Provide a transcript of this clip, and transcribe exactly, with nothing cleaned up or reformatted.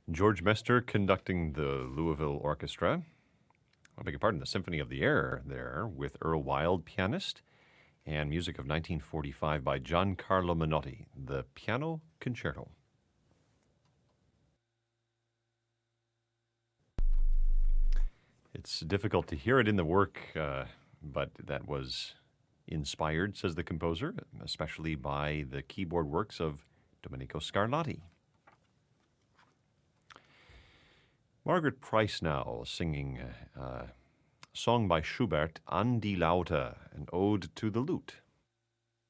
George Mester conducting the Louisville Orchestra. I beg your pardon, the Symphony of the Air there with Earl Wild, pianist, and music of nineteen forty-five by Giancarlo Menotti, the Piano Concerto. It's difficult to hear it in the work, uh, but that was inspired, says the composer, especially by the keyboard works of Domenico Scarlatti. Margaret Price now singing uh, a song by Schubert, An die Laute, an ode to the lute.